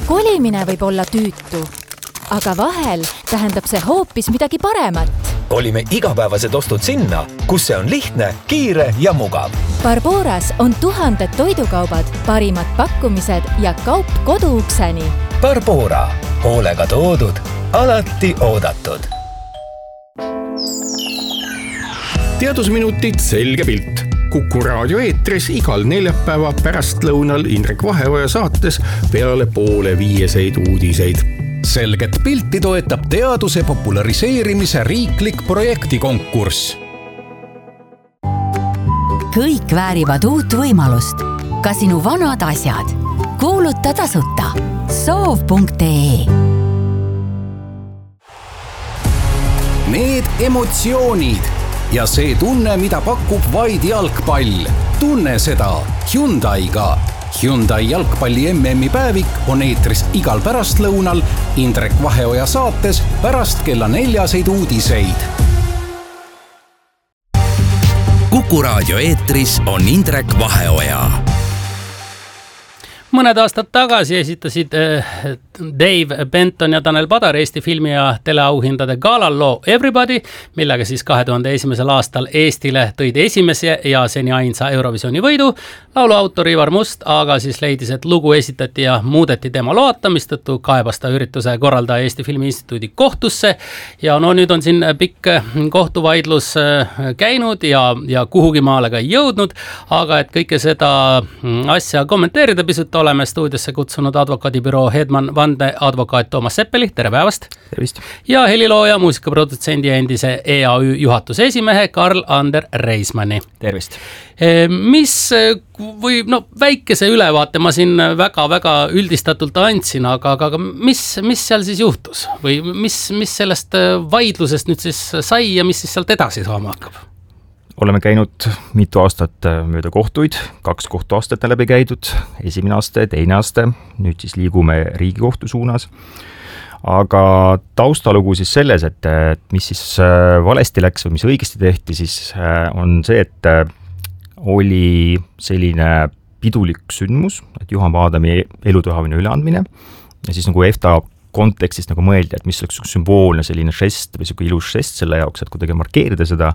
Kolimine võib olla tüütu, aga vahel tähendab see hoopis midagi paremat. Kolime igapäevased ostud sinna, kus see on lihtne, kiire ja mugav. Barboras on 1000 toidukaubad, parimad pakkumised ja kaup koduukseni. Barbora, hoolega toodud, alati oodatud. Teadusminutid selge pilt. Kuku raadio eetris igal neljapäeva pärastlõunal Indrek Vaheoja saates peale 4:30 uudiseid. Selget pilti toetab teaduse populariseerimise riiklik projektikonkurss. Kõik väärivad uut võimalust. Ka sinu vanad asjad. Kuuluta tasuta. Soov.ee. Need emotsioonid ja see tunne, mida pakub vaid jalgpall. Tunne seda Hyundai'ga. Hyundai jalgpalli MM-i päevik on eetris igal pärastlõunal Indrek Vaheoja saates pärast kella 4 uudiseid. Kuku raadio eetris on Indrek Vaheoja. Mõned aastad tagasi esitasid Dave Benton ja Tanel Padar Eesti filmi- ja teleauhindade galal loo Everybody, millega siis 2001. aastal Eestile tõid esimese ja seni ainsa Eurovisiooni võidu. Laulu autor Ivar Must aga siis leidis, et lugu esitati ja muudeti tema loata, mistõttu kaebas ta ürituse korraldaja Eesti Filmi Instituudi kohtusse. Ja nüüd on siin pikk kohtuvaidlus käinud ja kuhugi maale ka jõudnud, aga et kõike seda asja kommenteerida pisut oleme stuudiosse kutsunud advokaadibüroo Hedman Vande advokaat Toomas Seppeli, tere päevast! Tervist! Ja helilooja, muusikaprodutsendi ja endise EAÜ juhatuse esimehe Karl-Ander Reismanni. Tervist! Väikese ülevaate ma siin väga üldistatult andsin, aga mis seal siis juhtus? Või mis sellest vaidlusest nüüd siis sai ja mis siis sealt edasi saama hakkab? Oleme käinud mitu aastat mööda kohtuid, 2 kohtuastet on läbi käidud, 1. aste, 2. aste, nüüd siis liigume Riigikohtu suunas. Aga taustalugu siis selles, et mis siis valesti läks või mis õigesti tehti, siis on see, et oli selline pidulik sündmus, et Juhan Vaadami elutöhavine üleandmine ja siis nagu EFTA kontekstist nagu mõeldi, et mis oleks sümboolne selline žest või selline ilus žest selle jaoks, et kuidagi markeerida seda.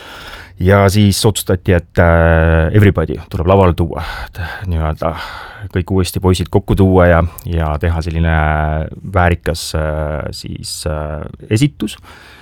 Ja siis otsustati, et Everybody tuleb lavale tuua, nii-öelda kõik uuesti poisid kokku tuua ja teha selline väärikas siis esitus.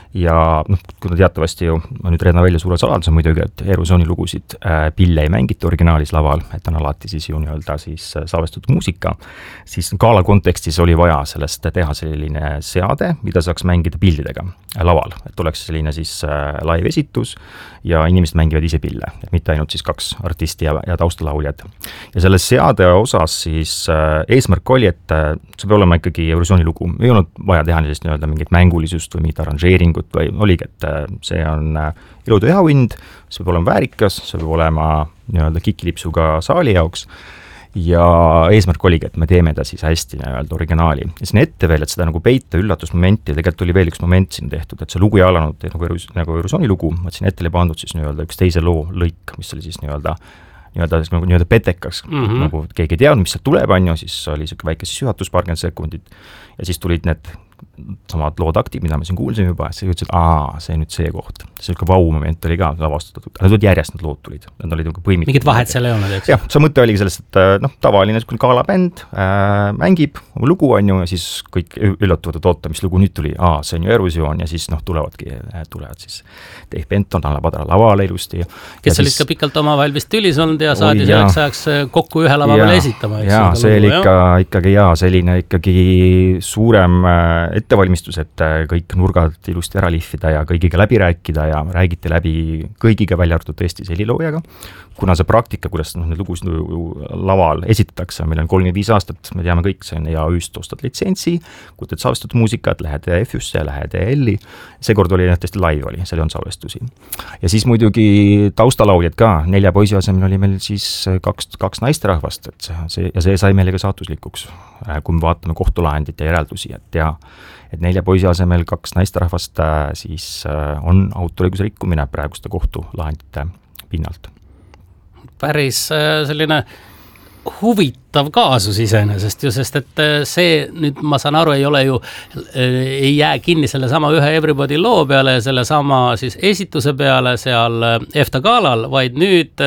Ja kuna teatavasti ju on nüüd reedna välja suure saladuse muidugi, et Eurovisiooni lugusid pille ei mängita originaalis laval, et on alati siis ju nii-öelda siis salvestatud muusika, siis gala kontekstis oli vaja sellest teha selline seade, mida saaks mängida pildidega laval, et oleks selline siis live esitus ja inimesed mängivad ise pille, et mitte ainult siis 2 artisti ja taustalauljad. Ja selle seade osas siis eesmärk oli, et see peab olema ikkagi Eurovisiooni lugu, ei olnud vaja teha sellist nii-öelda mingit mängulisust või mingit arranžeeringut või oligi, et see on elutööauhind, see peab olema väärikas, see peab olema nii-öelda kikilipsuga saali jaoks ja eesmärk oligi, et me teeme ta siis hästi nii-öelda originaali. Ja siin ette veel, et seda nagu peita üllatusmomenti, tegelikult oli veel üks moment siin tehtud, et see lugu ei alanud nagu Eurovisiooni lugu, et siin ette oli pandud siis nii-öelda üks teise loo lõik, mis oli siis nii-öelda petekaks, nagu keegi ei teadnud, mis see tuleb, siis oli selline väike sühatus, 20 sekundit ja siis tulid need samad loodaktid, mida me siin kuulsime juba, siis ütlesid, et see nüüd see koht. See vau-moment oli ka lavastatud. Nad olid järjest, need lood tulid. Nad olid põimitud. Mingid vahet seal ei olnud, eks? Jah, see mõte oligi sellest, et tavaline galabänd mängib oma lugu on ju ja siis kõik üllatuvad, et oota, mis lugu nüüd tuli. See on ju Eurovisioon ja siis tulevad siis Dave Benton, Tanel Padar lavale ilusti. Kes olid ka pikalt omavahel vist tülis olnud ja saadi selleks ajaks kokku ühe lavale esitama. Jaa, see oli selline ikkagi suurem ettevalmistus, et kõik nurgad ilusti ära lihvida ja kõigiga läbi rääkida ja räägiti läbi kõigiga välja arvatud tõesti heliloojaga. Kuna see praktika, kuidas need lugusid laval esitatakse, meil on 35 aastat, me teame kõik, see on EAÜ-st ostad litsentsi, kutid salvestatud muusikat, lähed EF-üsse, lähed EL-i. Seekord oli tõesti live oli, seal on salvestusi. Ja siis muidugi taustalauljad ka, 4 poisi asemel oli meil siis 2 naisterahvast, ja see sai meile ka saatuslikuks, kui me vaatame kohtulahendit ja järeldusi, et 4 poisi asemel 2 naisterahvast siis on autoriõiguse rikkumine praeguste kohtulahendite pinnalt. Päris selline huvitav huvitav kaasus iseenesest ju, sest et see nüüd ma saan aru, ei jää kinni selle sama ühe Everybody loo peale ja selle sama siis esituse peale seal EFTA galal, vaid nüüd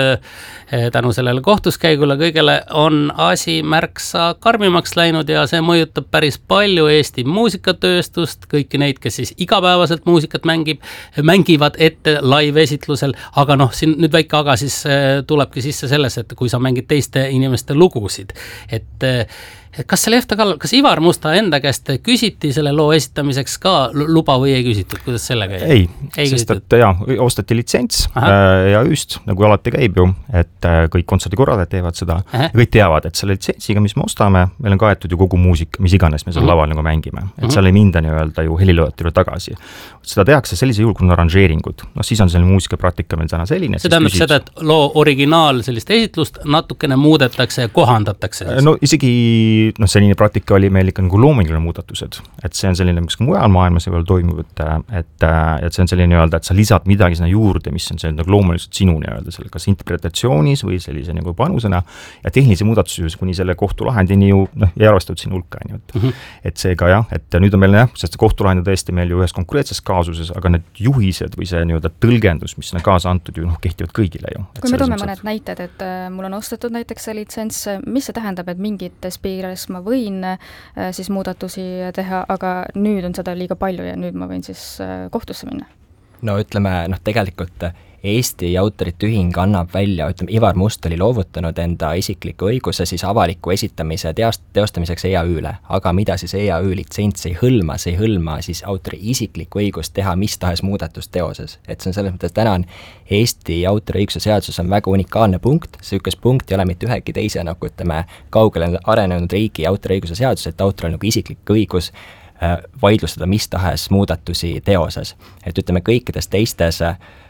tänu sellele kohtuskäigule kõigele on asi märksa karmimaks läinud ja see mõjutab päris palju Eesti muusikatööstust, kõiki neid, kes siis igapäevaselt muusikat mängivad ette live-esitlusel, aga siin nüüd väike aga siis tulebki sisse selles, et kui sa mängid teiste inimeste lugusid, et kas selle EFTA galal, kas Ivar Musta enda käest küsiti selle loo esitamiseks ka luba või ei küsitud, kuidas sellega ei sest et ostati litsents EAÜ-st, nagu alati käib ju, et kõik kontserdikorraldajad teevad seda ja kõik teavad, et selle litsentsiga, mis me ostame, meil on kaetud ju kogu muusika, mis iganes me seal laval nagu mängime, et seal ei minda nii-öelda ju heliloojatele tagasi. Seda tehakse sellise juhul, kui on aranžeeringud. Siis on selline muusikapraktika meil täna selline. See tähendab seda, et loo originaal sellist esitlust natukene muudetakse ja kohandatakse. No isegi selline praktika oli meil ikka nagu loominguline muudatused, et see on selline, mis mujal maailmas ei ole toimunud, et see on selline nii-öelda, et sa lisad midagi sinna juurde, mis on selline nagu loomuliselt sinu nii-öelda selle kas interpretatsioonis või sellise nagu panusena ja tehnilise muudatuse kuni selle kohtulahendini ju ei arvestatud siin hulka. Et seega et nüüd on meil sest kohtulahend on tõesti meil ju ühes konkreetses kaasuses, aga need juhised või see nii-öelda tõlgendus, mis sinna kaasa antud ju kehtivad kõigile ju. Kui me toome mõned näited, et mul on ostetud näiteks see litsents, mis see tähendab, et mingites piires ma võin siis muudatusi teha, aga nüüd on seda liiga palju ja nüüd ma võin siis kohtusse minna? No ütleme, tegelikult Eesti Autorite Ühing annab välja, Ivar Must oli loovutanud enda isikliku õiguse siis avaliku esitamise teostamiseks EAÜ-le, aga mida siis EAÜ litsents ei hõlma siis autori isikliku õigust teha mis tahes muudatust teoses. Et see on selles mõttes, täna on Eesti autoriõiguse seaduses on väga unikaalne punkt, süükest punkt ei ole mitte ühegi teise kaugele arenenud riigi autoriõiguse seadus, et autoril nagu isiklik õigus vaidlustada mis tahes muudatusi teoses. Et kõikides teistes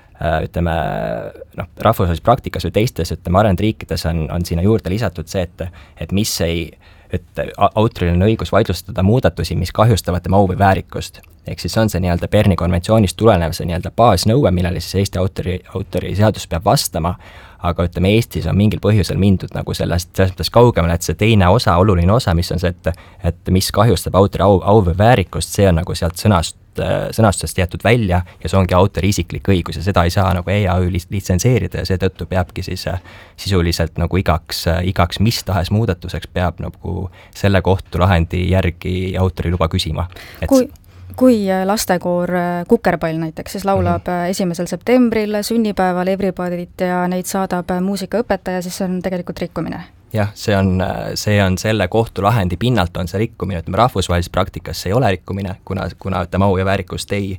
rahvusvahelises praktikas või teistes arenenud riikides on sinna juurde lisatud see, et autoril on õigus vaidlustada muudatusi, mis kahjustavad tema au või väärikust. Ehk siis on see nii-öelda Berni konventsioonist tulenev see nii-öelda baasnõue, millele siis Eesti autori seadus peab vastama, aga Eestis on mingil põhjusel mindud nagu sellest kaugemale, et see teine osa, oluline osa, mis on see, et mis kahjustab autori au või väärikust, see on nagu sealt sõnastusest jäetud välja ja see ongi autori isiklik õigus ja seda ei saa nagu EAÜ litsenseerida ja seetõttu peabki siis sisuliselt nagu igaks mis tahes muudatuseks peab nagu selle kohtulahendi järgi autori luba küsima. Kui lastekoor Kukerpall näiteks siis laulab 1. septembril sünnipäeval Everybodyt ja neid saadab muusikaõpetaja, siis see on tegelikult rikkumine? Jah, see on selle kohtulahendi pinnalt on see rikkumine, rahvusvahelises praktikas see ei ole rikkumine, kuna au ja väärikust ei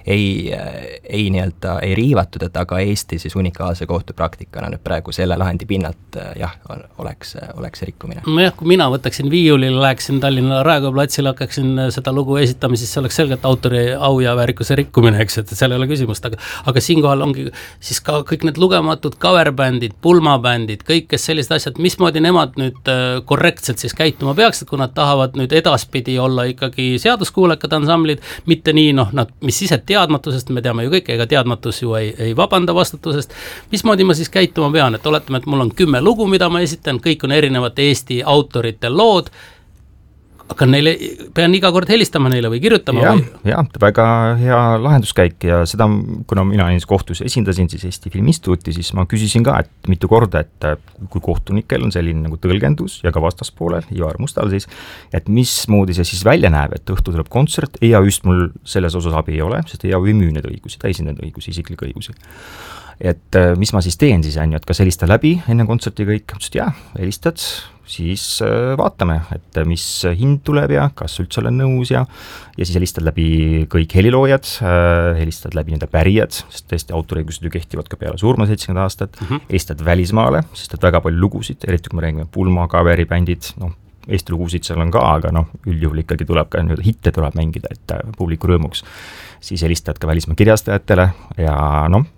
riivatud, et aga Eesti siis unikaalse kohtupraktikana nüüd praegu selle lahendi pinnalt oleks rikkumine. Kui mina võtaksin viiulile, läheksin Tallinna Raekoja platsile, hakkaksin seda lugu esitama, siis see oleks selgelt autori au ja väärikuse rikkumine, eks, et seal ei ole küsimust, aga siinkohal ongi siis ka kõik need lugematud coverbändid, pulmabändid, kõik, kes sellised asjad, mismoodi nemad nüüd korrektselt siis käituma peaksid, kui nad tahavad nüüd edaspidi olla ikkagi seaduskuulekad ansamblid, mitte nii, mis ise teadmatusest, me teame ju kõik, ega teadmatus ju ei vabanda vastutusest. Mismoodi ma siis käituma pean, et oletame, et mul on 10 lugu, mida ma esitan, kõik on erinevate Eesti autorite lood, aga pean iga kord helistama neile või kirjutama? Jah, väga hea lahenduskäik ja seda, kuna mina kohtus esindasin siis Eesti Filminstituuti, siis ma küsisin ka, et mitu korda, et kui kohtunikel on selline nagu tõlgendus ja ka vastaspoolel, Ivar Mustal siis, et mismoodi see siis välja näeb, et õhtu tuleb kontsert, EAÜ-st mul selles osas abi ei ole, sest EAÜ ei müü need õigusi, ta esindab neid õigusi, isiklikke õigusi. Et mis ma siis teen siis, et kas helista läbi enne kontserti kõik, helistad, siis vaatame, et mis hind tuleb ja kas üldse olen nõus ja siis helistad läbi kõik heliloojad, helistad läbi nende pärijad, sest tõesti autoriõigused ju kehtivad ka peale surma 70 aastat, helistad välismaale, sest et väga palju lugusid, eriti kui me räägime pulma, kaveribändid, Eesti lugusid seal on ka, aga üldjuhul ikkagi tuleb ka hitte tuleb mängida, et publiku rõõmuks. Siis helistad ka välismaa kirjastajatele ja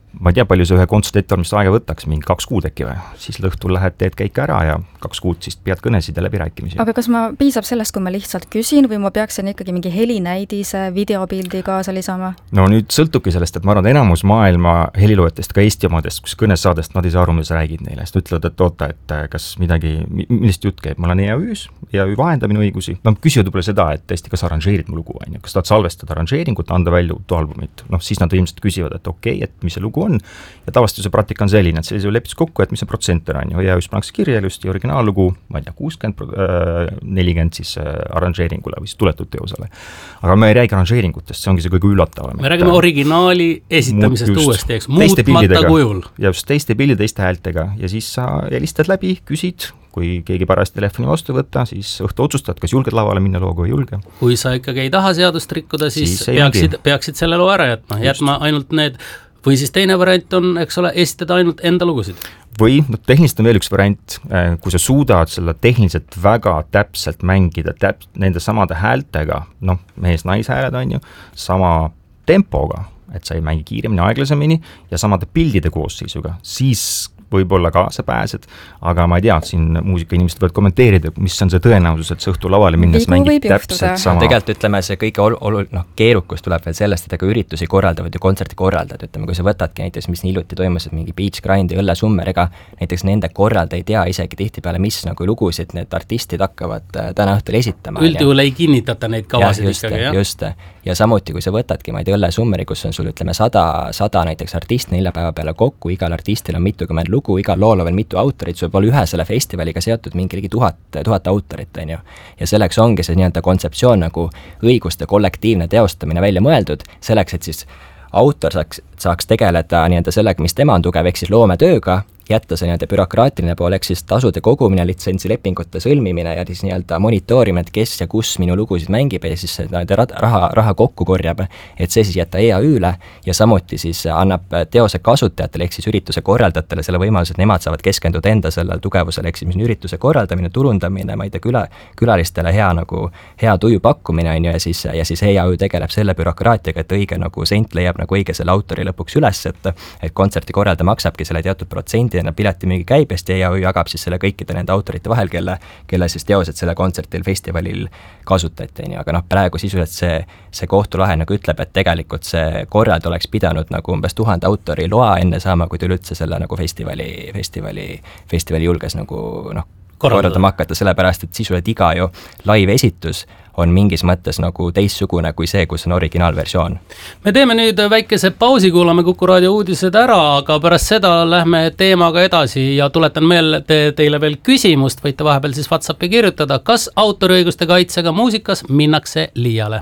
ma ei tea, palju see ühe kontserdi ettevalmist aega võtaks, mingi 2 kuud äkki või, siis õhtul lähed, teed käike ära ja 2 kuud siis pead kõnesid ja läbirääkimisi. aga kas piisab sellest, kui ma lihtsalt küsin või ma peaksin ikkagi mingi helinäidise, videopildi kaasa lisama? No nüüd sõltubki sellest, et ma arvan, enamus maailma heliloojatest, ka Eesti omadest, kus kõnesaadest nad ei saa aru, mida sa räägid neile, sest ütlevad, et oota, et kas midagi, millist jutt käib, ma olen EAÜ-s, EAÜ vahendab minu õigusi, nad küsivad võib-olla seda, et tõesti, kas arranžeerid mu lugu, on ju, kas tahad salvestada arranžeeringut, anda välja uut albumit, siis nad ilmselt küsivad, et okei, et mis see lugu on, ja tavaliselt see praktika on selline, et sellise lepitus kokku, et mis see protsenter on ju, EAÜ-s pannakse kirja ilusti originaallugu, ma ei tea, 60-40 siis arranžeeringule või siis tuletud teosele. Aga me ei räägi arranžeeringutest, see ongi see kõige üllatavam. Me räägime originaali esitamisest uuesti, eks, muutmata kujul. Ja just teiste pildide, teiste häältega ja siis sa helistad läbi, küsid, kui keegi pärast telefoni vastu võtta, siis õhtu otsustad, kas julged lavale minna looga või julge. Kui sa ikkagi ei taha seadust rikkuda, siis peaksid selle loo ära jätma ainult need, või siis teine variant on, eks ole, esitada ainult enda lugusid. Või tehniliselt on veel üks variant, kui sa suudad selle tehniliselt väga täpselt mängida, nende samade häältega, mees-naishääled on ju, sama tempoga, et sa ei mängi kiiremini, aeglasemini ja samade pildide koosseisuga, siis võib-olla ka sa pääsed, aga ma ei tea, siin muusikainimesed võivad kommenteerida, mis on see tõenäosus, et see õhtu lavale minnes mängib täpselt sama. Tegelikult ütleme, see kõige keerukus tuleb veel sellest, et üritusi korraldavad ja kontserti korraldavad, ütleme, kui sa võtadki näiteks, mis hiljuti toimusid, mingi Beach Grind ja Õllesummeriga, näiteks nende korralda ei tea isegi tihtipeale, mis lugusid need artistid hakkavad täna õhtul esitama. Üldjuhul ei kinnitata neid kavasid ikkagi, jah? Just. Ja samuti, kui sa võtadki, ma ei tea, Õllesummeri, kus on sul, ütleme, 100 näiteks artist 4 päeva peale kokku, igal artistil on mitukümmend lugu, igal lool on veel mitu autorit, sul võib olla ühe selle festivaliga seotud mingi ligi 1000 autorit, on ju. Ja selleks ongi see nii-öelda kontseptsioon nagu õiguste kollektiivne teostamine välja mõeldud, selleks, et siis autor saaks tegeleda nii-öelda sellega, mis tema on tugev, ehk siis loometööga, jätta see nii-öelda bürokraatiline pool, ehk siis tasude kogumine, litsentsilepingute sõlmimine ja siis nii-öelda monitoorimine, et kes ja kus minu lugusid mängib ja siis raha kokku korjab, et see siis jätta EAÜ-le ja samuti siis annab teose kasutajatele ehk siis ürituse korraldajatele selle võimaluse, et nemad saavad keskenduda enda sellele tugevusele, ehk siis mis on ürituse korraldamine, turundamine, ma ei tea, külalistele hea tuju pakkumine on ju, ja siis EAÜ tegeleb selle bürokraatiaga, et õige sent leiab õige selle autori lõpuks üles, et kontserti korralda maksabki selle teatud protsendi piletimüügi käibest ja EAÜ jagab siis selle kõikide nende autorite vahel, kelle siis teosed selle kontsertil, festivalil kasutati, aga praegu sisuliselt see kohtulahe ütleb, et tegelikult see korrald oleks pidanud umbes 1000 autori loa enne saama, kui ta üldse selle festivali julges korraldama hakata, sellepärast, et sisuliselt iga ju live esitus on mingis mõttes teistsugune kui see, kus on originaalversioon. Me teeme nüüd väikese pausi, kuulame Kuku raadio uudised ära, aga pärast seda lähme teemaga edasi ja tuletan meelde teile veel küsimust, võite vahepeal siis WhatsAppi kirjutada, kas autoriõiguste kaitsega muusikas minnakse liiale?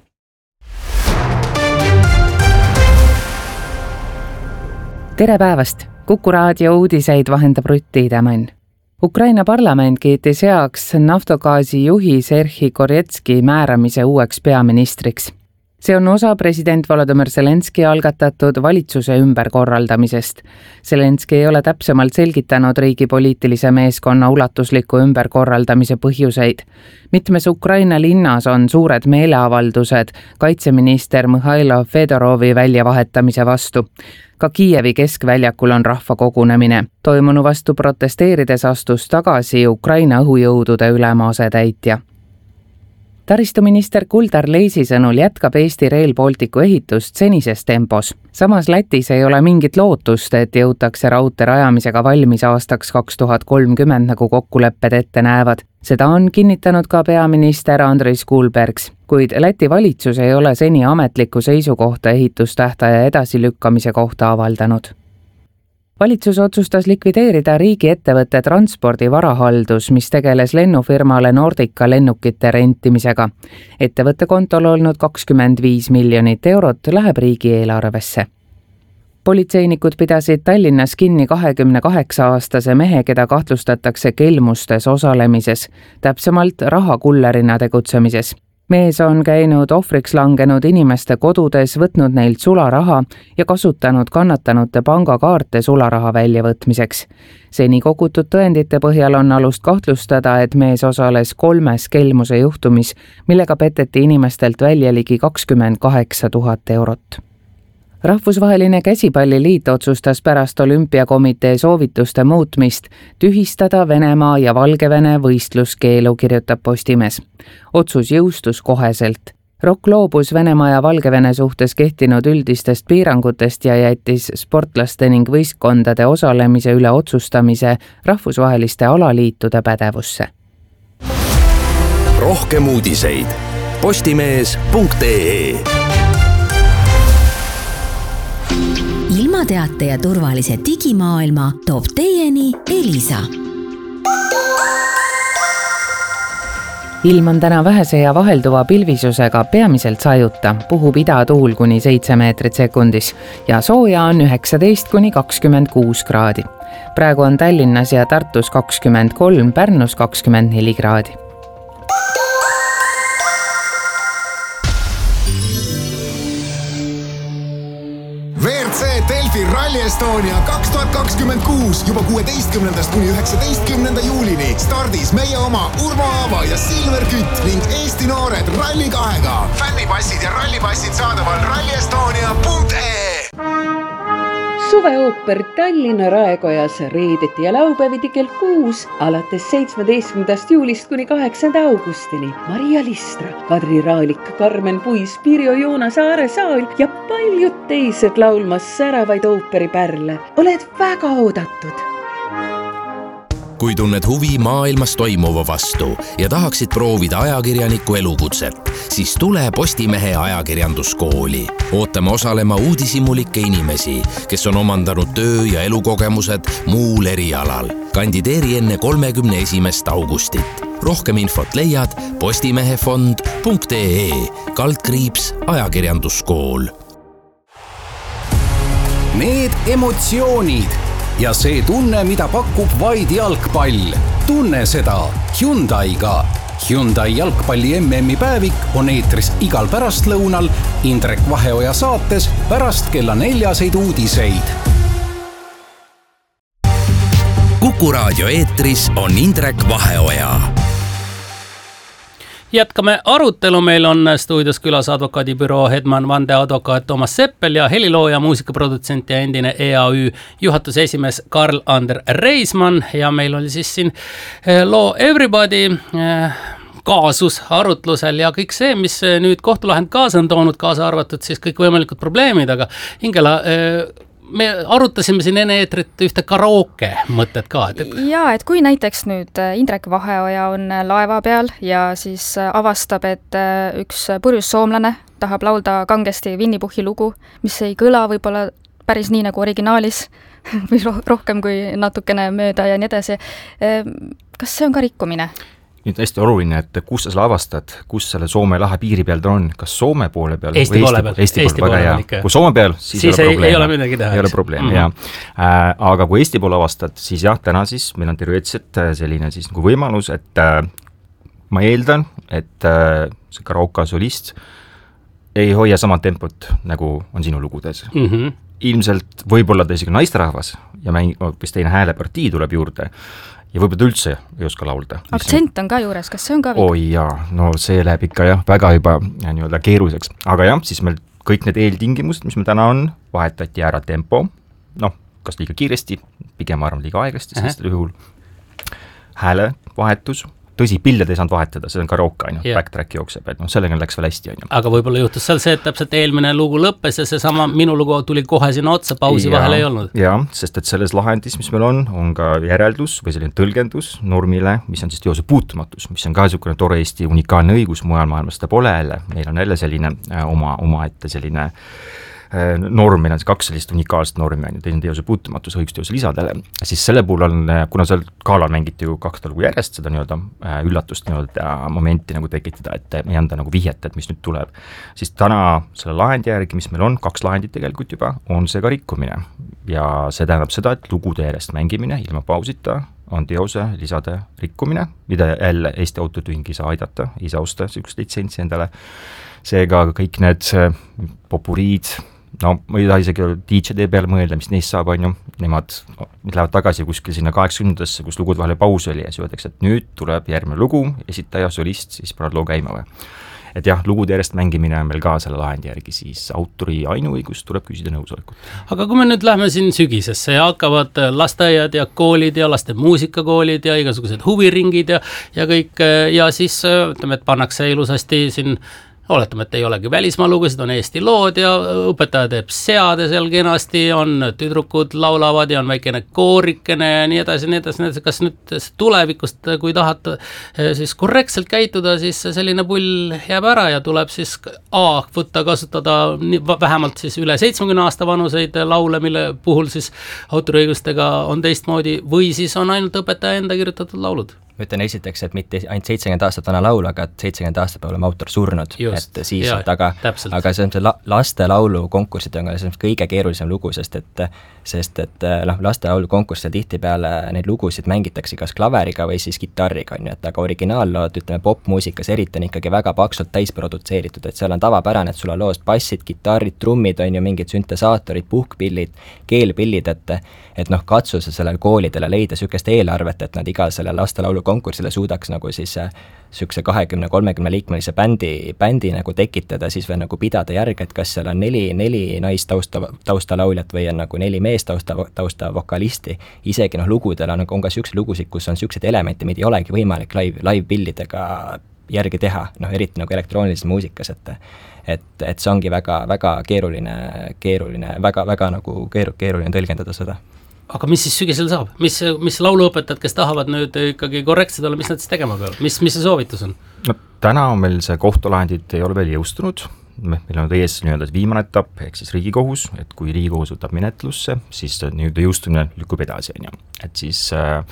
Tere päevast! Kuku raadio uudiseid vahendab Rutt Tiidemann. Ukraina parlament kiitis heaks Naftogaasi juhi Serhi Korjetski määramise uueks peaministriks. See on osa president Volodymyr Zelenski algatatud valitsuse ümberkorraldamisest. Zelenski ei ole täpsemalt selgitanud riigi poliitilise meeskonna ulatusliku ümberkorraldamise põhjuseid. Mitmes Ukraina linnas on suured meeleavaldused kaitseminister Mihhailo Fedorovi väljavahetamise vastu. Ka Kiievi keskväljakul on rahvakogunemine. Toimunu vastu protesteerides astus tagasi Ukraina õhujõudude ülema asetäitja. Taristuminister Kuldar Leisi sõnul jätkab Eesti Rail Balticu ehitust senises tempos. Samas Lätis ei ole mingit lootust, et jõutakse raudtee rajamisega valmis aastaks 2030, nagu kokkulepped ette näevad. Seda on kinnitanud ka peaminister Andris Kulbergs, kuid Läti valitsus ei ole seni ametlikku seisukohta ehitustähtaja edasilükkamise kohta avaldanud. Valitsus otsustas likvideerida riigiettevõtte Transpordi varahaldus, mis tegeles lennufirmale Nordica lennukite rentimisega. Ettevõtte kontol olnud 25 miljonit eurot läheb riigieelarvesse. Politseinikud pidasid Tallinnas kinni 28-aastase mehe, keda kahtlustatakse kelmustes osalemises, täpsemalt rahakullerina tegutsemises. Mees on käinud ohvriks langenud inimeste kodudes, võtnud neilt sularaha ja kasutanud kannatanute pangakaarte sularaha väljavõtmiseks. Seni kogutud tõendite põhjal on alust kahtlustada, et mees osales 3 kelmuse juhtumis, millega peteti inimestelt välja ligi 28 000 eurot. rahvusvaheline käsipalliliit otsustas pärast olümpiakomitee soovituste muutmist tühistada Venemaa ja Valgevene võistluskeelu, kirjutab Postimees. Otsus jõustus koheselt. ROK loobus Venemaa ja Valgevene suhtes kehtinud üldistest piirangutest ja jättis sportlaste ning võistkondade osalemise üle otsustamise rahvusvaheliste alaliitude pädevusse. Rohkem uudiseid postimees.ee. Ilmateate ja turvalise digimaailma toob teieni Elisa. Ilm on täna vähese ja vahelduva pilvisusega, peamiselt sajuta, puhub idatuul kuni 7 meetrit sekundis ja sooja on 19–26 kraadi. Praegu on Tallinnas ja Tartus 23, Pärnus 24 kraadi. WRC Delfi Rally Estonia 2026 juba 16. kuni 19. juulini stardis meie oma Urmo Aava ja Silver Kütt ning Eesti noored Rally2-ga. Fännipassid ja rallipassid saadaval rallyestonia.ee. Suveooper Tallinna Raekojas reedeti ja laupäeviti kell 6 alates 17. juulist kuni 8. augustini. Maria Listra, Kadri Raalik, Karmen Puis, Pirjo Joona Saare Saal ja paljud teised laulmas säravaid ooperipärle. Oled väga oodatud! Kui tunned huvi maailmas toimuva vastu ja tahaksid proovida ajakirjaniku elukutset, siis tule Postimehe ajakirjanduskooli. Ootame osalema uudishimulikke inimesi, kes on omandanud töö- ja elukogemused muul erialal. Kandideeri enne 31. augustit. Rohkem infot leiad postimehefond.ee/ajakirjanduskool. Need emotsioonid ja see tunne, mida pakub vaid jalgpall. Tunne seda Hyundai'ga. Hyundai jalgpalli MM-i päevik on eetris igal pärastlõunal Indrek Vaheoja saates pärast kella 4 uudiseid. Kuku Raadio eetris on Indrek Vaheoja. Jätkame arutelu, meil on stuudios külas advokaadibüroo Hedman vandeadvokaat Toomas Seppel ja helilooja, muusikaprodutsent ja endine EAÜ juhatuse esimees Karl-Ander Reismann ja meil oli siis siin loo Everybody kaasus arutlusel ja kõik see, mis nüüd kohtulahend kaasa on toonud, kaasa arvatud siis kõik võimalikud probleemid, aga Ingela, me arutasime siin enne eetrit ühte karaoke mõtet ka. Jaa, et kui näiteks nüüd Indrek Vaheoja on laeva peal ja siis avastab, et üks purjus soomlane tahab laulda kangesti Winnie Puhhi lugu, mis ei kõla võib-olla päris nii nagu originaalis või rohkem kui natukene mööda ja nii edasi. Kas see on ka rikkumine? Nüüd hästi oluline, et kus sa selle avastad, kus selle Soome lahe piiri peal ta on, kas Soome poole peal Eesti või poole peal. Eesti poole väga hea. Kui Soome peal, siis ei ole midagi teha. Ei ole probleemi, jah. Aga kui Eesti poole avastad, siis jah, täna siis meil on terveetselt selline siis nagu võimalus, et ma eeldan, et see karaoke solist ei hoia sama tempot, nagu on sinu lugudes. Ilmselt võib-olla ta isegi naisterahvas ja hoopis teine häälepartii tuleb juurde ja võib-olla üldse ei oska laulda. Aktsent on ka juures, kas see on ka viga? Oi jaa, no see läheb ikka jah, väga juba nii-öelda keeruliseks. Aga jah, siis meil kõik need eeltingimused, mis meil täna on, vahetati ära tempo, noh, kas liiga kiiresti, pigem arvan liiga aeglasti, sest juhul hääle vahetus, tõsi, pilled ei saanud vahetada, see on karaoke, backtrack jookseb, et sellega läks veel hästi. Aga võib-olla juhtus seal see, et täpselt eelmine lugu lõppes ja see sama minu lugu tuli kohe sinna otsa, pausi vahel ei olnud. Jah, sest et selles lahendis, mis meil on ka järeldus või selline tõlgendus normile, mis on siis teose puutumatus, mis on ka niisugune tore Eesti unikaalne õigus, mujal maailmas ta pole jälle, meil on jälle selline oma ette selline norm, meil on 2 sellist unikaalset normi, teine teose puutumatus õigusteose lisadele, siis selle puhul on, kuna seal kaalal mängiti ju 2 lugu järjest, seda nii-öelda üllatust nii-öelda momenti nagu tekitada, et ei anda nagu vihjet, et mis nüüd tuleb, siis täna selle lahendi järgi, mis meil on, 2 lahendit tegelikult juba, on see ka rikkumine ja see tähendab seda, et lugude järjest mängimine ilma pausita on teose lisade rikkumine, mida jälle Eesti Autotühing ei saa aidata, ei saa osta niisugust litsentsi endale, seega kõik need popuriid, no ma ei taha isegi DJ-de peale mõelda, mis neist saab, nemad lähevad tagasi kuskil sinna 80-ndasse, kus lugud vahele paus oli ja siis öeldakse, et nüüd tuleb järgmine lugu, esitaja, solist, siis paned loo käima või. et jah, lugude järjest mängimine on meil ka selle lahendi järgi, siis autori ainuõigus tuleb küsida nõusolekut. Aga kui me nüüd lähme siin sügisesse ja hakkavad lasteaiad ja koolid ja laste muusikakoolid ja igasugused huviringid ja kõik ja siis ütleme, et pannakse ilusasti siin, oletame, et ei olegi välismaa lugusid, on Eesti lood ja õpetaja teeb seade seal kenasti, on tüdrukud laulavad ja on väikene koorikene ja nii edasi, kas nüüd tulevikust, kui tahad siis korrektselt käituda, siis selline pull jääb ära ja tuleb siis võtta kasutada vähemalt siis üle 70 aasta vanuseid laule, mille puhul siis autoriõigustega on teistmoodi või siis on ainult õpetaja enda kirjutatud laulud. Ütlen esiteks, et mitte ainult 70 aastat vana laul, aga 70 aastat peab olema autor surnud. Just, et siis, aga see on see laste laulu konkursid on see kõige keerulisem lugu, sest et laste laulu konkurssil tihtipeale neid lugusid mängitakse kas klaveriga või siis kitarriga, on ju, et aga originaallood, ütleme popmuusikas eriti on ikkagi väga paksult täisprodutseeritud, et seal on tavapärane, et sul on loos bassid, kitarrid, trummid, on ju, mingid süntesaatorid, puhkpillid, keelpillid, et katsu sellele koolidele leida sükest eelarvet, et nad iga selle laste laulu konkursile suudaks nagu siis sükse 20-30 liikmelise bändi nagu tekitada, siis veel nagu pidada järge, et kas seal on neli naistausta või on nagu 4 meestausta vokalisti. Isegi lugudel on ka sükse lugusid, kus on sükseid elemente, mida ei olegi võimalik live-pillidega järgi teha, eriti nagu elektroonilises muusikas, et see ongi väga keeruline, väga nagu keeruline tõlgendada seda. Aga mis siis sügisel saab? Mis lauluõpetajad, kes tahavad nüüd ikkagi korrektsed olla, mis nad siis tegema peavad? Mis see soovitus on? No, täna on meil see kohtulahendid ei ole veel jõustunud. Meil on ees nii-öelda viimane etapp, ehk siis Riigikohus, et kui Riigikohus võtab menetlusse, siis nii-öelda jõustumine lükkub edasi. Et siis,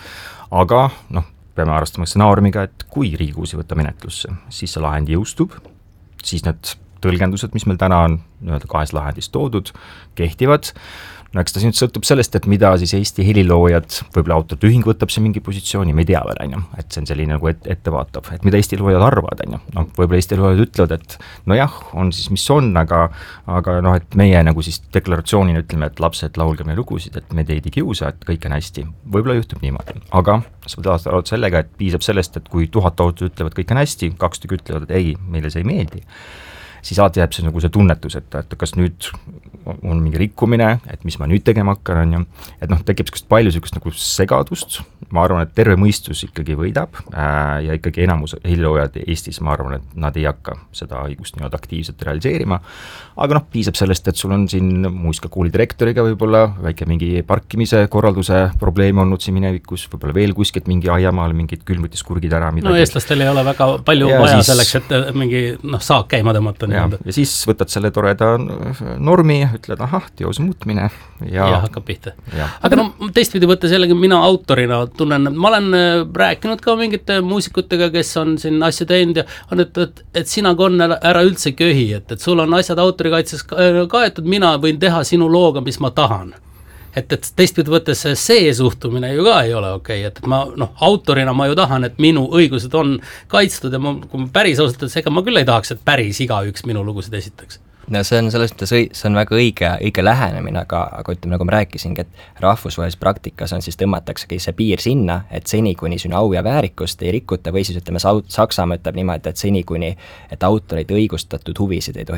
aga peame arvestama stsenaariumiga, et kui Riigikohus ei võta menetlusse, siis see lahend jõustub, siis need tõlgendused, mis meil täna on nii-öelda 2 lahendist toodud, kehtivad. No eks ta nüüd sõltub sellest, et mida siis Eesti heliloojad, võib-olla autorite ühing võtab see mingi positsiooni, me ei tea veel, et see on selline nagu ettevaatav, et mida Eesti loojad arvavad, võib-olla Eesti loojad ütlevad, et nojah, on siis mis on, aga et meie nagu siis deklaratsioonina ütleme, et lapsed laulge meie lugusid, et me teid ei kiusa, et kõik on hästi, võib-olla juhtub niimoodi, aga sa võid arvata sellega, et piisab sellest, et kui 1000 autorit ütlevad, kõik on hästi, 2 tükki ütlevad, et ei, meile see ei meeldi, siis alati jääb see nagu see tunnetus, et kas nüüd on mingi rikkumine, et mis ma nüüd tegema hakkan, et tekib palju sellist nagu segadust, ma arvan, et terve mõistus ikkagi võidab ja ikkagi enamus heliloojad Eestis, ma arvan, et nad ei hakka seda õigust nii-öelda aktiivselt realiseerima, aga piisab sellest, et sul on siin muusikakooli direktoriga võib-olla väike mingi parkimise korralduse probleem olnud siin minevikus, võib-olla veel kuskilt mingi aiamaal mingid külmutis kurgid ära. Eestlastel ei ole väga palju ja vaja siis, selleks, et mingi saak käima tõmmata. Ja siis võtad selle toreda normi, ütled, teose muutmine ja hakkab pihta. Aga teistpidi võttes jällegi mina autorina tunnen, ma olen rääkinud ka mingite muusikutega, kes on siin asju teinud ja on, et sina, Gon, ära üldse köhi, et sul on asjad autorikaitses kaetud, mina võin teha sinu looga, mis ma tahan. Et teistpidi võttes see suhtumine ju ka ei ole okei, et ma autorina ma ju tahan, et minu õigused on kaitstud ja kui ma päris ausalt, et ega ma küll ei tahaks, et päris igaüks minu lugusid esitaks. No see on selles mõttes, see on väga õige lähenemine, aga ütleme, nagu ma rääkisingi, et rahvusvahelises praktikas on siis tõmmataksegi see piir sinna, et seni kuni sinu au ja väärikust ei rikuta või siis ütleme, Saksamaa ütleb niimoodi, et seni kuni, et autoreid õigustatud huvisid ei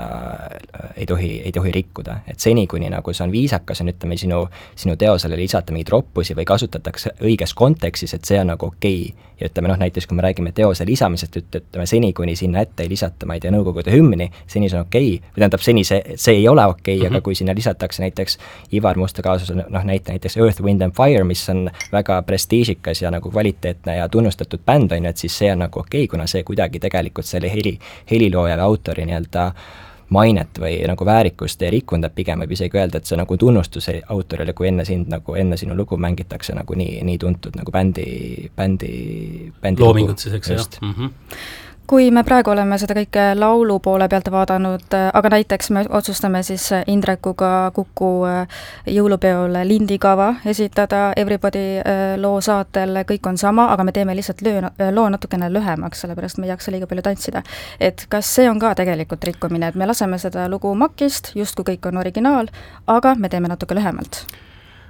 tohi rikkuda, et seni kuni nagu see on viisakas, on ütleme sinu teosele lisata mingeid roppusi või kasutatakse õiges kontekstis, et see on nagu okei. Ja ütleme näiteks, kui me räägime teose lisamisest, ütleme seni kuni sinna ette ei lisata, ma ei tea, Nõukogude hümni, seni see on okei, või tähendab seni see ei ole okei, aga kui sinna lisatakse näiteks Ivar Musta kaasus, näiteks Earth, Wind and Fire, mis on väga prestiižikas ja nagu kvaliteetne ja tunnustatud bänd, on ju, et siis see on nagu okei, kuna see kuidagi tegelikult selle helilooja või autori nii-öelda mainet või nagu väärikust ei rikunda, pigem võib isegi öelda, et see nagu tunnustus autorile, kui enne sinu lugu mängitakse nagu nii tuntud nagu bändi loomingut siis, eks just. Kui me praegu oleme seda kõike laulu poole pealt vaadanud, aga näiteks me otsustame siis Indrekuga Kuku jõulupeol lindikava esitada, Everybody loo saatel, kõik on sama, aga me teeme lihtsalt loo natukene lühemaks, sellepärast me ei jaksa liiga palju tantsida. Et kas see on ka tegelikult rikkumine, et me laseme seda lugu makist, just kui kõik on originaal, aga me teeme natuke lühemalt?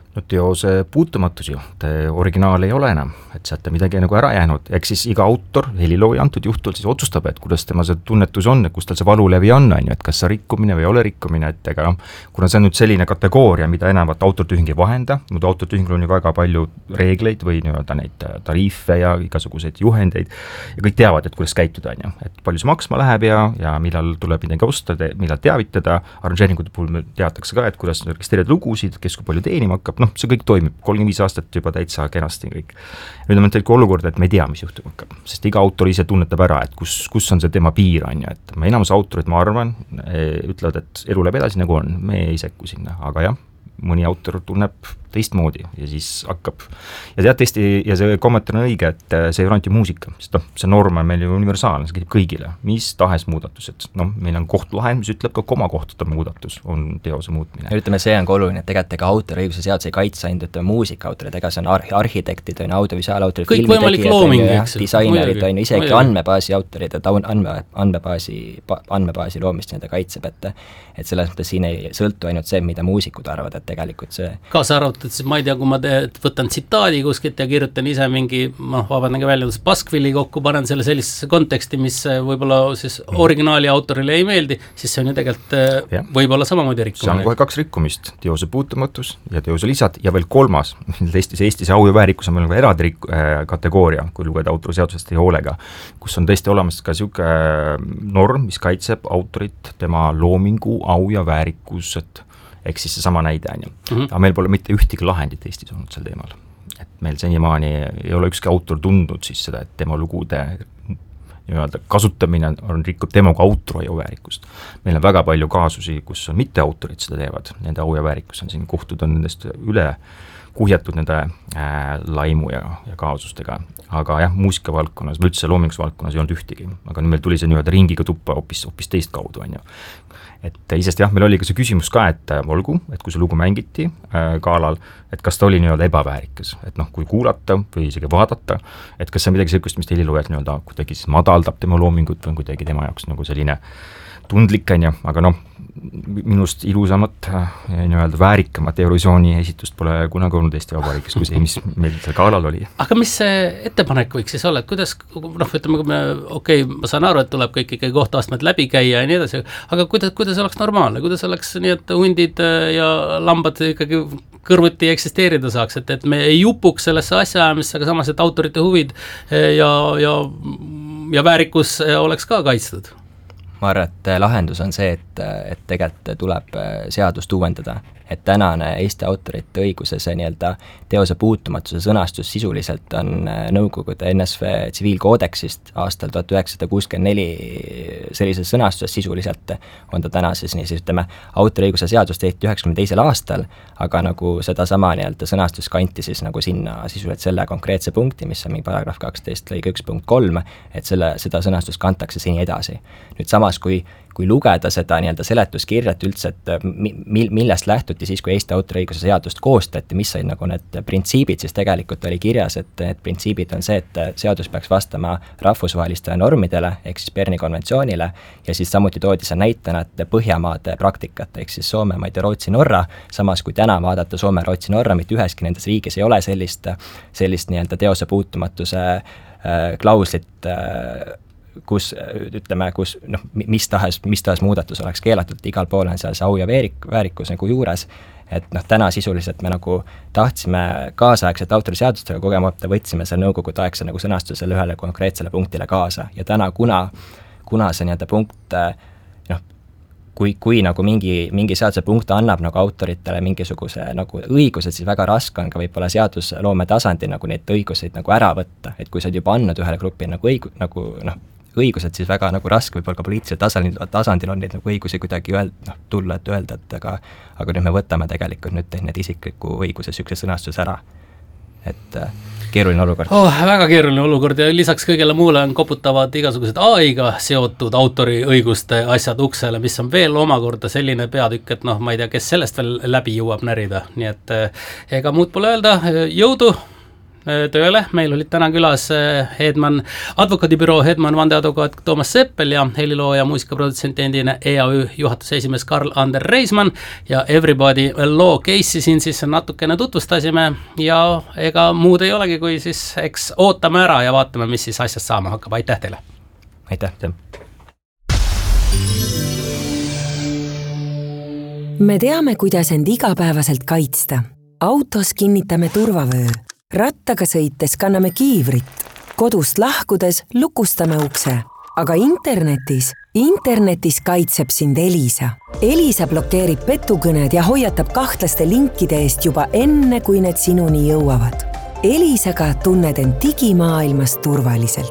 no teose puutumatus ju, originaal ei ole enam, et sealt midagi nagu ära jäänud, eks siis iga autor, helilooja antud juhtul siis otsustab, et kuidas tema see tunnetus on, et kus tal see valulevi on ju, et kas see rikkumine või ei ole rikkumine, et ega kuna see on nüüd selline kategooria, mida enamat autortühing ei vahenda, muidu autortühingul on ju väga palju reegleid või nii-öelda neid tariife ja igasuguseid juhendeid ja kõik teavad, et kuidas käituda on ju, et palju see maksma läheb ja millal tuleb midagi osta, millal teavitada, arranžeeringute puhul teatakse ka, et kuidas registreerida lugusid, kes kui palju teenima hakkab, see kõik toimib, 35 aastat juba täitsa kenasti kõik. Nüüd on tegelikult olukord, et me ei tea, mis juhtuma hakkab, sest iga autor ise tunnetab ära, et kus on see tema piir on ju, et enamus autorid, ma arvan, ütlevad, et elu läheb edasi nagu on, me ei sekku sinna, aga jah, mõni autor tunneb teistmoodi ja siis hakkab ja tead tõesti, ja see kommentaar on õige, et see ei ole ainult ju muusika, sest see norm on meil ju universaalne, see käib kõigile, mis tahes muudatused, meil on kohtulahend, mis ütleb ka komakohtade muudatus on teose muutmine. Ja ütleme, see on ka oluline, et tegelikult ega autoriõiguse seadus ei kaitse ainult muusikaautorid, ega see on arhitektid, audiovisuaalautorid, filmitegijad, disainerid, isegi andmebaasi autorid, et andmebaasi loomist nii-öelda kaitseb, et selles mõttes siin ei sõltu ainult see, mida muusikud arvavad, et tegelikult see kaasa arvatud, siis ma ei tea, kui ma võtan tsitaadi kuskilt ja kirjutan ise mingi, vabandangi väljendus, paskvilli kokku, panen selle sellisesse konteksti, mis võib-olla siis originaali autorile ei meeldi, siis see on ju tegelikult võib-olla samamoodi rikkumine. See on kohe 2 rikkumist, teose puutumatus ja teose lisad ja veel 3, Eestis au ja väärikus on meil ka eraldi kategooria, kui lugeda autoriseadusest ja hoolega, kus on tõesti olemas ka niisugune norm, mis kaitseb autorit, tema loomingu, au ja väärikused, ehk siis seesama näide on ju. Aga meil pole mitte ühtegi lahendit Eestis olnud sel teemal. Et meil senimaani ei ole ükski autor tundnud siis seda, et tema lugude nii-öelda kasutamine on rikub tema kui autori au väärikust. Meil on väga palju kaasusi, kus on mitte autorid seda teevad, nende au ja väärikus on siin, kohtud on nendest üle kuhjatud nende laimu ja kaasustega, aga jah, muusikavaldkonnas või üldse loominguksvaldkonnas ei olnud ühtegi, aga nüüd meil tuli see nii-öelda ringiga tuppa hoopis teist kaudu on ju. Et isest jah, meil oli ka see küsimus ka, et olgu, et kui see lugu mängiti galal, et kas ta oli nii-öelda ebaväärikas, et kui kuulata või isegi vaadata, et kas see on midagi sellist, mis heliloojad nii-öelda kuidagi siis madaldab tema loomingut või kuidagi tema jaoks nagu selline tundlik on ju, aga minust ilusamat nii-öelda väärikamat Eurovisiooni esitust pole kunagi olnud Eesti Vabariigis, kui see, mis meil seal galal oli. Aga mis see ettepanek võiks siis olla, et kuidas, ütleme, kui me, ma saan aru, et tuleb kõik ikkagi kohtuastmed läbi käia ja nii edasi, aga kuidas oleks normaalne, kuidas oleks nii, et hundid ja lambad ikkagi kõrvuti eksisteerida saaks, et me ei jupuks sellesse asjaajamisse, aga samas, et autorite huvid ja väärikus oleks ka kaitstud? Ma arvan, et lahendus on see, et tegelikult tuleb seadust uuendada, et tänane Eesti autorite õiguse see nii-öelda teose puutumatuse sõnastus sisuliselt on Nõukogude NSV tsiviilkoodeksist aastal 1964 sellises sõnastuses sisuliselt on ta täna siis ütleme, autoriõiguse seadus tehti 92. aastal, aga nagu sedasama nii-öelda sõnastus kanti siis nagu sinna sisuliselt selle konkreetse punkti, mis on mingi paragrahv 12 lõige 1.3, et seda sõnastust kantakse seni edasi. Nüüd samas, kui lugeda seda nii-öelda seletuskirjat üldse, et millest lähtuti siis, kui Eesti autoriõiguse seadust koostati, mis said nagu need printsiibid, siis tegelikult oli kirjas, et need printsiibid on see, et seadus peaks vastama rahvusvahelistele normidele, ehk siis Berni konventsioonile, ja siis samuti toodi see näitena, et Põhjamaade praktikat, ehk siis Soome, Maid ja Rootsi, Norra, samas kui täna vaadata Soome, Rootsi, Norra, mitte üheski nendes riigis ei ole sellist nii-öelda teose puutumatuse klauslit, kus mis tahes muudatus oleks keelatud, igal pool on seal see au ja väärikus nagu juures, et täna sisuliselt me nagu tahtsime kaasaegset autoriseadustega kogemata, võtsime selle nõukogude aegse nagu sõnastusele ühele konkreetsele punktile kaasa ja täna, kuna see nii-öelda punkt, kui nagu mingi seaduse punkt annab nagu autoritele mingisuguse nagu õigused, siis väga raske on ka võib-olla seadusloome tasandil nagu neid õiguseid nagu ära võtta, et kui sa oled juba andnud ühele grupile nagu õigused, siis väga nagu raske võib-olla ka poliitilisel tasandil on neid nagu õigusi kuidagi tulla, et öelda, et aga nüüd me võtame tegelikult nüüd need isikliku õiguse sükse sõnastus ära. Et keeruline olukord. Väga keeruline olukord ja lisaks kõigele muule on koputavad igasugused AI-ga seotud autoriõiguste asjad uksele, mis on veel omakorda selline peatükk, et ma ei tea, kes sellest veel läbi jõuab närida, nii et ega muud pole öelda, jõudu tööle, meil olid täna külas advokaadibüroo Hedman vandeadvokaat Toomas Seppel ja helilooja muusikaprodutsent endine EAÜ juhatuse esimees Karl-Ander Reismann ja Everybody Law Case'i siin siis natukene tutvustasime ja ega muud ei olegi, kui siis eks ootame ära ja vaatame, mis siis asjast saama hakkab. Aitäh teile! Aitäh! Me teame, kuidas end igapäevaselt kaitsta. Autos kinnitame turvavöö. Rattaga sõites kanname kiivrit. Kodust lahkudes lukustame ukse. Aga internetis kaitseb sind Elisa. Elisa blokeerib petukõned ja hoiatab kahtlaste linkide eest juba enne, kui need sinuni jõuavad. Elisaga tunned end digimaailmas turvaliselt.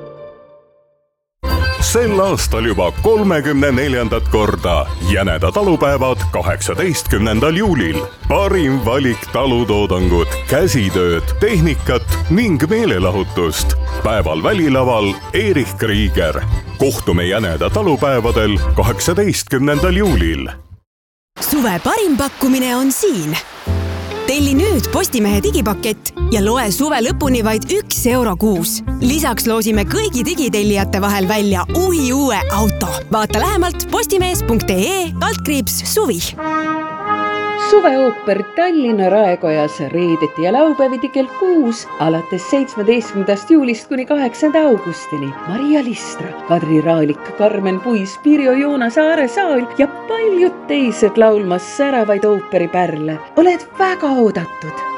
Sel aastal juba 34. korda Jäneda talupäevad 18. juulil. Parim valik talutoodangut, käsitööd, tehnikat ning meelelahutust. Päeval välilaval Erich Krieger. Kohtume Jäneda talupäevadel 18. juulil. Suve parim pakkumine on siin. Telli nüüd Postimehe digipakett ja loe suve lõpuni vaid €1 kuus. Lisaks loosime kõigi digitellijate vahel välja uue auto. Vaata lähemalt postimees.ee/suvi. Suveooper Tallinna Raekojas reedeti ja laupäeviti kell 6 alates 17. juulist kuni 8. augustini. Maria Listra, Kadri Raalik, Karmen Puis, Pirjo Joonas Aaresaal ja paljud teised laulmas säravaid ooperipärle. Oled väga oodatud!